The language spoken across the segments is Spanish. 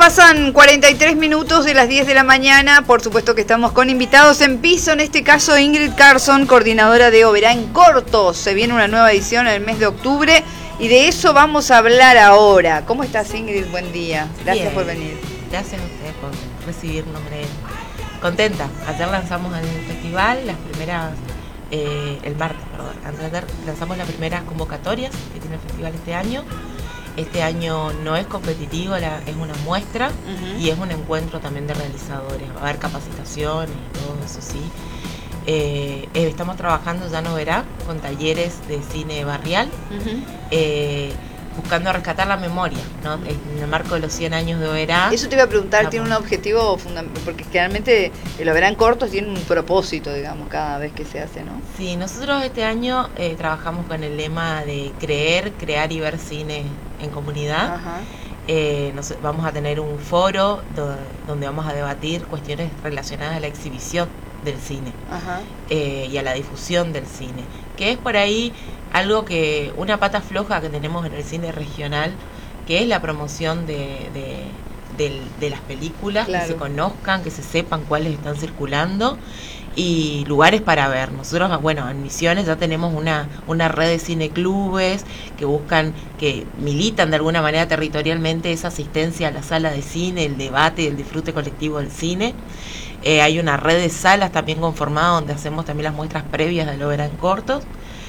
pasan 43 minutos de las 10 de la mañana. Por supuesto que estamos con invitados en piso. En este caso, Ingrid Carson, coordinadora de Oberá en Cortos. Se viene una nueva edición en el mes de octubre y de eso vamos a hablar ahora. ¿Cómo estás, Ingrid? Buen día. Gracias por venir. Gracias a ustedes por recibirnos. Contenta. Ayer lanzamos el festival, las primeras, el martes, perdón. Ayer lanzamos las primeras convocatorias que tiene el festival este año. Este año no es competitivo, es una muestra y es un encuentro también de realizadores. Va a haber capacitaciones y todo eso, sí. Estamos trabajando, ya no verá, con talleres de cine barrial, buscando rescatar la memoria, ¿no? En el marco de los 100 años de Oberá. Eso te iba a preguntar, tiene un objetivo fundamental, porque generalmente el Oberá en Cortos tiene un propósito, digamos, cada vez que se hace, ¿no? Sí, nosotros este año trabajamos con el lema de creer, crear y ver cine en comunidad. Vamos a tener un foro donde vamos a debatir cuestiones relacionadas a la exhibición del cine y a la difusión del cine, que es por ahí algo que, una pata floja que tenemos en el cine regional, que es la promoción de las películas, claro, que se conozcan, que se sepan cuáles están circulando y lugares para ver. Nosotros, bueno, en Misiones ya tenemos una red de cineclubes que buscan, que militan de alguna manera territorialmente esa asistencia a la sala de cine, el debate y el disfrute colectivo del cine. Hay una red de salas también conformada donde hacemos también las muestras previas de Oberá en Cortos.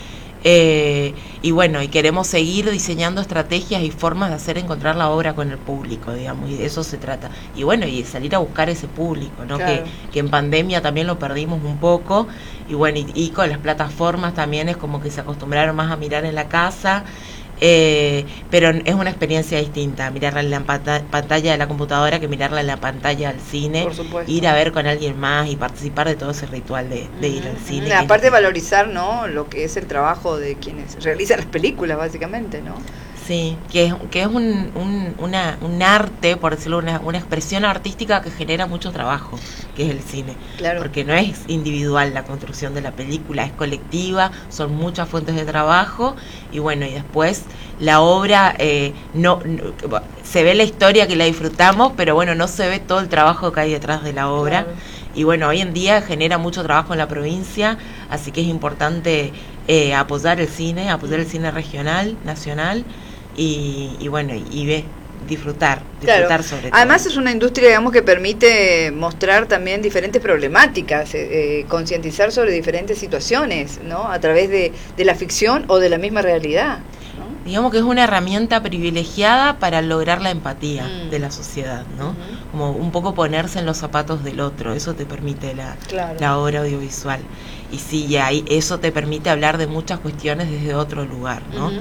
Y bueno, y queremos seguir diseñando estrategias y formas de hacer encontrar la obra con el público, digamos, y de eso se trata. Y bueno, y salir a buscar ese público, ¿no? Claro. Que en pandemia también lo perdimos un poco, y bueno, y con las plataformas también es como que se acostumbraron más a mirar en la casa. Pero es una experiencia distinta mirarla en la pantalla de la computadora que mirarla en la pantalla del cine, ir a ver con alguien más y participar de todo ese ritual de ir al cine. Aparte de valorizar, ¿no?, lo que es el trabajo de quienes realizan las películas, básicamente, ¿no? Sí, que es un arte, por decirlo, una expresión artística que genera mucho trabajo, que es el cine. Claro. Porque no es individual la construcción de la película, es colectiva, son muchas fuentes de trabajo, y bueno, y después la obra, se ve la historia que la disfrutamos, pero bueno, no se ve todo el trabajo que hay detrás de la obra. Claro. Y bueno, hoy en día genera mucho trabajo en la provincia, así que es importante apoyar el cine regional, nacional, y bueno, y disfrutar claro, sobre todo. Además es una industria, digamos, que permite mostrar también diferentes problemáticas, concientizar sobre diferentes situaciones, ¿no?, a través de la ficción o de la misma realidad, ¿no? Digamos que es una herramienta privilegiada para lograr la empatía de la sociedad, ¿no? Como un poco ponerse en los zapatos del otro, eso te permite la obra audiovisual. Y sí, y ahí eso te permite hablar de muchas cuestiones desde otro lugar, ¿no?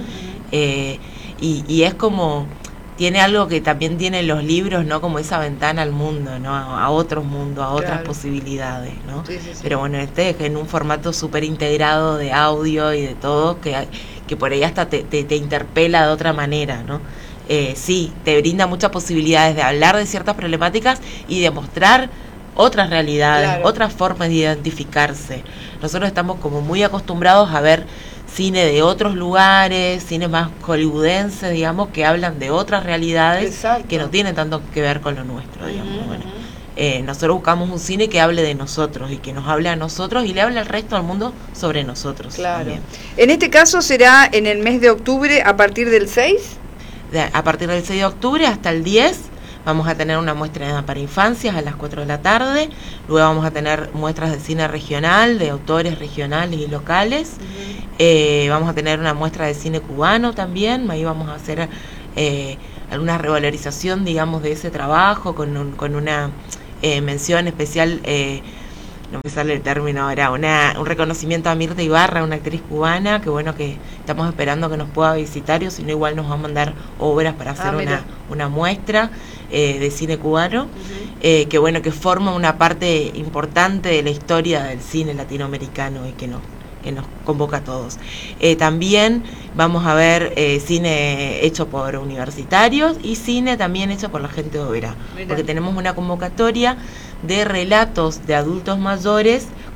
Y es como, tiene algo que también tienen los libros, ¿no?, como esa ventana al mundo, ¿no?, a otros mundos, a otras posibilidades, ¿no? Sí. Pero bueno, en un formato súper integrado de audio y de todo, que por ahí hasta te interpela de otra manera, ¿no? Sí, te brinda muchas posibilidades de hablar de ciertas problemáticas y de mostrar otras realidades, otras formas de identificarse. Nosotros estamos como muy acostumbrados a ver cine de otros lugares, cine más hollywoodense, digamos, que hablan de otras realidades que no tienen tanto que ver con lo nuestro, digamos. Bueno, nosotros buscamos un cine que hable de nosotros y que nos hable a nosotros y le hable al resto del mundo sobre nosotros. Claro. También. En este caso será en el mes de octubre a partir del 6. A partir del 6 de octubre hasta el 10 vamos a tener una muestra para infancias a las 4 de la tarde, luego vamos a tener muestras de cine regional, de autores regionales y locales, vamos a tener una muestra de cine cubano también, ahí vamos a hacer alguna revalorización, digamos, de ese trabajo, con una mención especial, no me sale el término ahora, un reconocimiento a Mirta Ibarra, una actriz cubana, que bueno, que estamos esperando que nos pueda visitar, o si no igual nos va a mandar obras para hacer una muestra de cine cubano, que bueno, que forma una parte importante de la historia del cine latinoamericano y que nos convoca a todos. También vamos a ver cine hecho por universitarios y cine también hecho por la gente de Oberá, porque tenemos una convocatoria de relatos de adultos mayores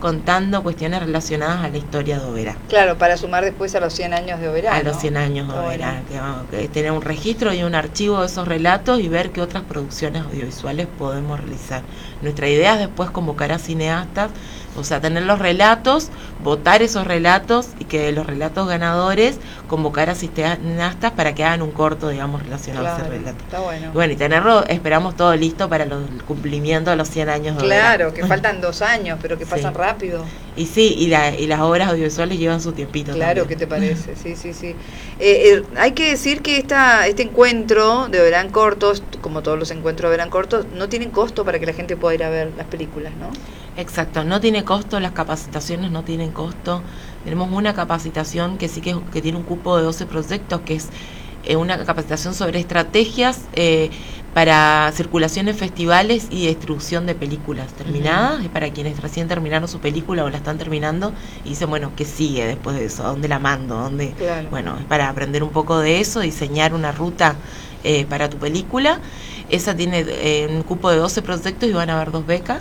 contando cuestiones relacionadas a la historia de Oberá. Claro, para sumar después a los 100 años de Oberá. A los 100 años de Oberá, que tener un registro y un archivo de esos relatos y ver qué otras producciones audiovisuales podemos realizar. Nuestra idea es después convocar a cineastas, o sea, tener los relatos, votar esos relatos y que de los relatos ganadores convocar a cineastas para que hagan un corto, digamos, relacionado a ese relato. Está bueno. Y bueno, y tenerlo, esperamos todo listo para el cumplimiento de los 100 años de Oberá. Claro, que faltan 2 años, pero que pasan rápido. Y sí, y las obras audiovisuales llevan su tiempito. Claro, también. ¿Qué te parece? Sí. Hay que decir que este encuentro de Oberá en Cortos, como todos los encuentros de Oberá en Cortos, no tienen costo para que la gente pueda ir a ver las películas, ¿no? Exacto, no tiene costo, las capacitaciones no tienen costo. Tenemos una capacitación que sí que tiene un cupo de 12 proyectos, que es una capacitación sobre estrategias para circulación en festivales y distribución de películas terminadas, y para quienes recién terminaron su película o la están terminando y dicen, bueno, ¿qué sigue después de eso? ¿A dónde la mando? ¿Dónde? Claro. Bueno, es para aprender un poco de eso, diseñar una ruta para tu película. Esa tiene un cupo de 12 proyectos y van a haber 2 becas.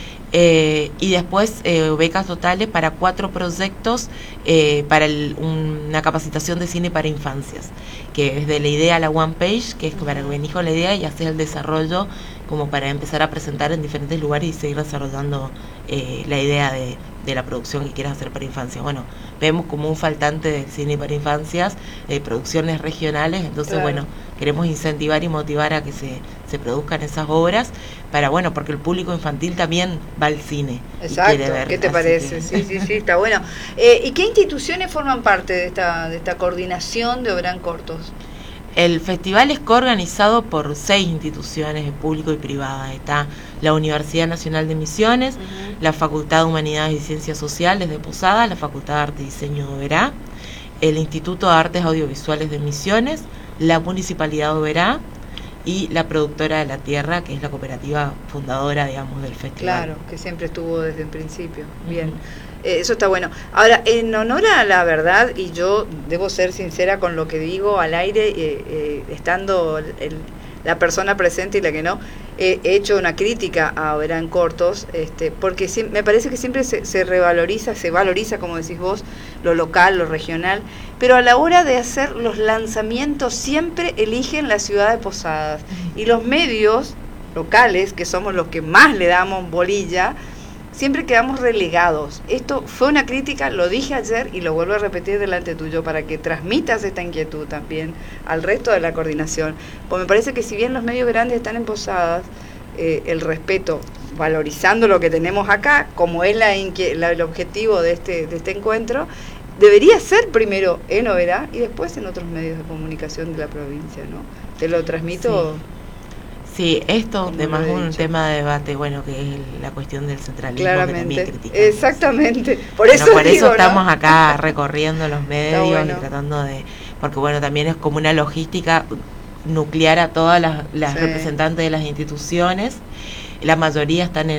Y después becas totales para 4 proyectos para una capacitación de cine para infancias, que es de la idea a la one page, que es para que venís con la idea y haces el desarrollo como para empezar a presentar en diferentes lugares y seguir desarrollando la idea de la producción que quieras hacer para infancias. Bueno, vemos como un faltante del cine para infancias, de producciones regionales, entonces claro. Bueno, queremos incentivar y motivar a que se produzcan esas obras para, bueno, porque el público infantil también va al cine. Exacto, y quiere ver, ¿qué te parece? Sí, está bueno. ¿Y qué instituciones forman parte de esta coordinación de Oberá en Cortos? El festival es coorganizado por 6 instituciones, público y privadas. Está la Universidad Nacional de Misiones, la Facultad de Humanidades y Ciencias Sociales de Posadas, la Facultad de Arte y Diseño de Oberá, el Instituto de Artes Audiovisuales de Misiones, la Municipalidad de Oberá y la Productora de la Tierra, que es la cooperativa fundadora, digamos, del festival. Claro, que siempre estuvo desde el principio. Bien. Eso está bueno. Ahora, en honor a la verdad, y yo debo ser sincera con lo que digo al aire, estando la persona presente y la que no, he hecho una crítica a Oberá en Cortos, porque me parece que siempre se revaloriza, se valoriza, como decís vos, lo local, lo regional, pero a la hora de hacer los lanzamientos siempre eligen la ciudad de Posadas. Y los medios locales, que somos los que más le damos bolilla, siempre quedamos relegados. Esto fue una crítica, lo dije ayer y lo vuelvo a repetir delante tuyo para que transmitas esta inquietud también al resto de la coordinación. Pues me parece que si bien los medios grandes están en Posadas, el respeto, valorizando lo que tenemos acá, como es el objetivo de este encuentro, debería ser primero en Oberá y después en otros medios de comunicación de la provincia, ¿no? Te lo transmito. Sí, esto además es un tema de debate, bueno, que es la cuestión del centralismo. Claramente, que también criticamos. Exactamente. Por eso estamos acá recorriendo los medios y tratando de, porque bueno, también es como una logística nuclear a todas las representantes de las instituciones. La mayoría están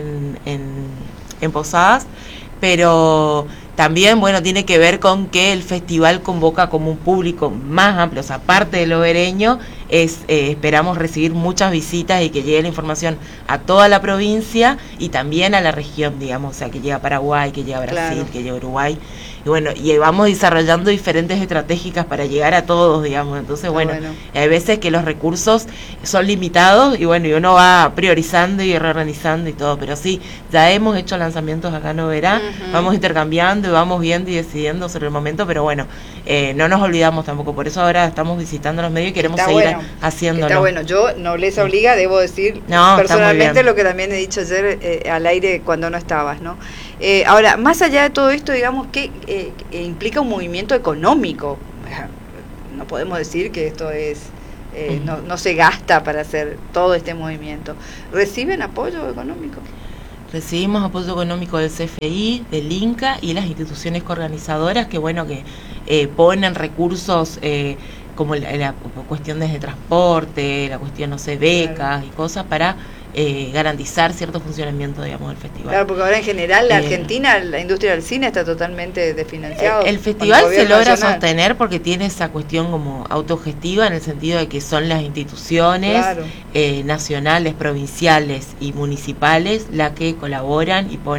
en Posadas, pero también, bueno, tiene que ver con que el festival convoca como un público más amplio, o sea, aparte del obereño, esperamos recibir muchas visitas y que llegue la información a toda la provincia y también a la región, digamos, o sea, que llegue a Paraguay, que llegue a Brasil, que llegue a Uruguay, y bueno, y vamos desarrollando diferentes estratégicas para llegar a todos, digamos, entonces, bueno, hay veces que los recursos son limitados y bueno, y uno va priorizando y reorganizando y todo, pero sí, ya hemos hecho lanzamientos acá en Oberá, vamos intercambiando y vamos viendo y decidiendo sobre el momento, pero bueno, no nos olvidamos tampoco, por eso ahora estamos visitando los medios y queremos seguir haciéndolo. Está bueno, yo no les obliga, debo decir personalmente lo que también he dicho ayer al aire cuando no estabas, ¿no? Ahora, más allá de todo esto, digamos que implica un movimiento económico. No podemos decir que esto es no se gasta para hacer todo este movimiento. ¿Reciben apoyo económico? Recibimos apoyo económico del CFI, del INCA y las instituciones coorganizadoras que bueno que ponen recursos como la cuestión de transporte, la cuestión, no sé, becas y cosas para garantizar cierto funcionamiento, digamos, del festival. Claro, porque ahora en general la Argentina, la industria del cine está totalmente desfinanciada. El festival se logra sostener porque tiene esa cuestión como autogestiva en el sentido de que son las instituciones nacionales, provinciales y municipales las que colaboran y ponen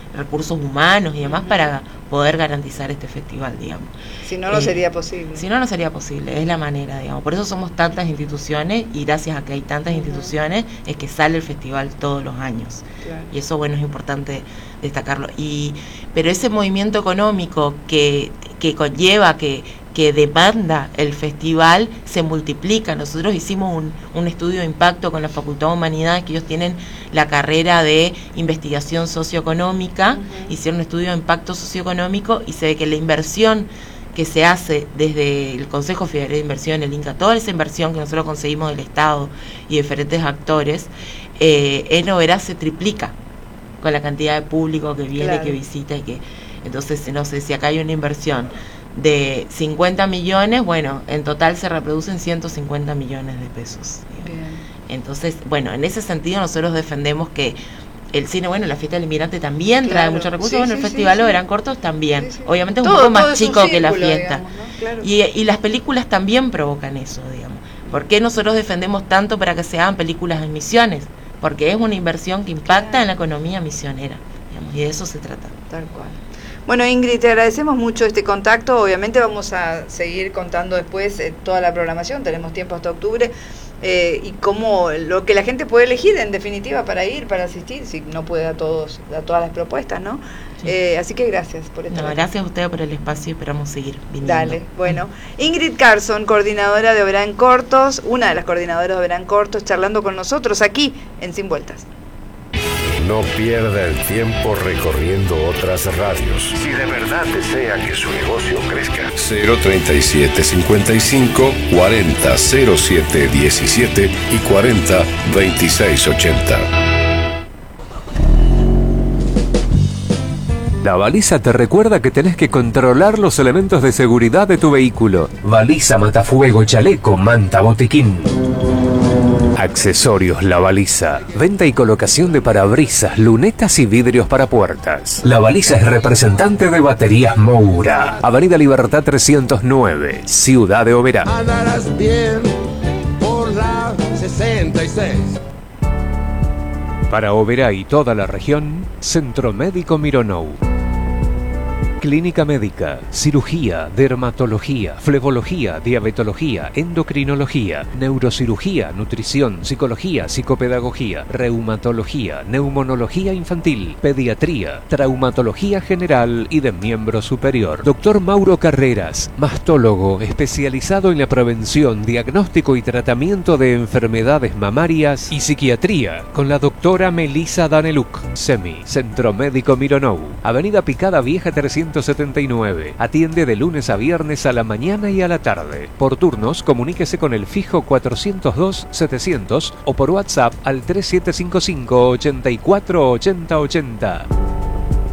recursos humanos y demás para poder garantizar este festival, digamos. Si no, no sería posible. Si no, no sería posible, es la manera, digamos. Por eso somos tantas instituciones y gracias a que hay tantas instituciones es que sale el festival todos los años. Claro. Y eso, bueno, es importante destacarlo. Pero ese movimiento económico que conlleva, que demanda el festival, se multiplica. Nosotros hicimos un estudio de impacto con la Facultad de Humanidades, que ellos tienen la carrera de investigación socioeconómica, hicieron un estudio de impacto socioeconómico y se ve que la inversión que se hace desde el Consejo Federal de Inversión, el INCA, toda esa inversión que nosotros conseguimos del Estado y diferentes actores, en Oberá se triplica con la cantidad de público que viene, claro, que visita y que... Entonces, no sé, si acá hay una inversión de 50 millones, bueno, en total se reproducen 150 millones de pesos. Bien. Entonces, bueno, en ese sentido nosotros defendemos que el cine, bueno, la fiesta del inmigrante también, claro, trae muchos recursos, bueno, el festival Oberá Cortos también, obviamente es un poco más chico que la fiesta, digamos, ¿no? Claro. Y las películas también provocan eso, digamos. ¿Por qué nosotros defendemos tanto para que se hagan películas en Misiones? Porque es una inversión que impacta, claro, en la economía misionera, digamos, y de eso se trata. Tal cual. Bueno, Ingrid, te agradecemos mucho este contacto. Obviamente vamos a seguir contando después toda la programación, tenemos tiempo hasta octubre, y cómo lo que la gente puede elegir en definitiva para ir, para asistir, si no puede a todas las propuestas, ¿no? Sí. Así que gracias por estar aquí. Gracias a ustedes por el espacio y esperamos seguir viniendo. Dale, bueno. Ingrid Carson, coordinadora de Oberá en Cortos, una de las coordinadoras de Oberá en Cortos, charlando con nosotros aquí en Sin Vueltas. No pierda el tiempo recorriendo otras radios. Si de verdad desea que su negocio crezca. 037 55 40 07 17 y 40 26 80. La baliza te recuerda que tenés que controlar los elementos de seguridad de tu vehículo. Baliza, matafuego, chaleco, manta, botiquín. Accesorios La Baliza. Venta y colocación de parabrisas, lunetas y vidrios para puertas. La Baliza es representante de Baterías Moura. Avenida Libertad 309, Ciudad de Oberá. Andarás bien por la 66. Para Oberá y toda la región, Centro Médico Mironou. Clínica médica, cirugía, dermatología, flebología, diabetología, endocrinología, neurocirugía, nutrición, psicología, psicopedagogía, reumatología, neumonología infantil, pediatría, traumatología general y de miembro superior. Doctor Mauro Carreras, mastólogo especializado en la prevención, diagnóstico y tratamiento de enfermedades mamarias y psiquiatría, con la doctora Melissa Daneluk. SEMI, Centro Médico Mironou, Avenida Picada Vieja 379. Atiende de lunes a viernes a la mañana y a la tarde. Por turnos, comuníquese con el fijo 402-700 o por WhatsApp al 3755 84 80 80.